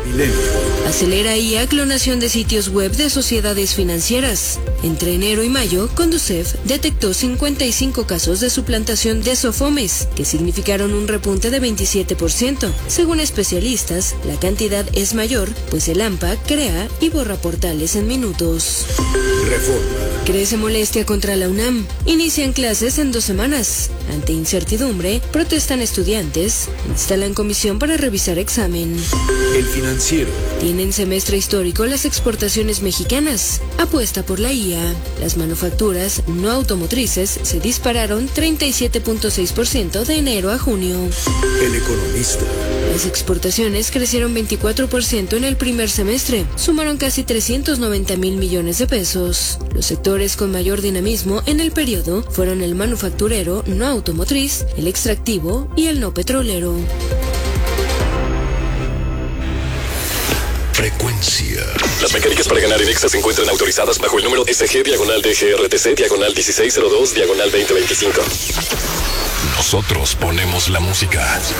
Milenio. Acelera IA clonación de sitios web de sociedades financieras. Entre enero y mayo, Conducef detectó 55 casos de suplantación de SOFOMES, que significaron un repunte de 27%. Según especialistas, la cantidad es mayor, pues el AMPA crea y borra portales en minutos. Reforma. Crece molestia contra la UNAM. Inician clases en 2 semanas. Ante incertidumbre, protestan estudiantes. Instalan comisión para revisar examen. El Financiero. Tienen semestre histórico las exportaciones mexicanas. Apuesta por la IA. Las manufacturas no automotrices se dispararon 37.6% de enero a junio. El Economista. Las exportaciones crecieron 24% en el primer semestre. Sumaron casi 390,000 millones de pesos. Los sectores con mayor dinamismo en el periodo fueron el manufacturero no automotriz, el extractivo y el no petrolero. Frecuencia. Las mecánicas para ganar en Exa se encuentran autorizadas bajo el número SG/DGRTC/1602/2025. Nosotros ponemos la música.